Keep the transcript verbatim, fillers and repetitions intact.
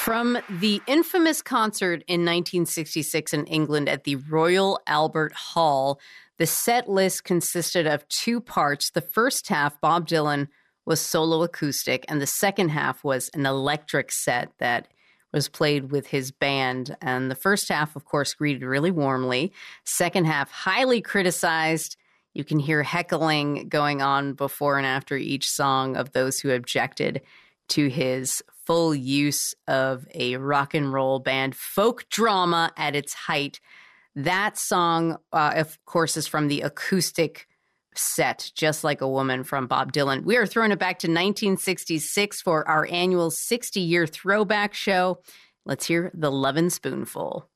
From the infamous concert in nineteen sixty-six in England at the Royal Albert Hall, the set list consisted of two parts. The first half, Bob Dylan, was solo acoustic, and the second half was an electric set that was played with his band. And the first half, of course, greeted really warmly. Second half, highly criticized. You can hear heckling going on before and after each song of those who objected to his full use of a rock and roll band folk drama at its height. That song, uh, of course, is from the acoustic set, Just Like a Woman from Bob Dylan. We are throwing it back to nineteen sixty-six for our annual sixty-year throwback show. Let's hear The Lovin' Spoonful.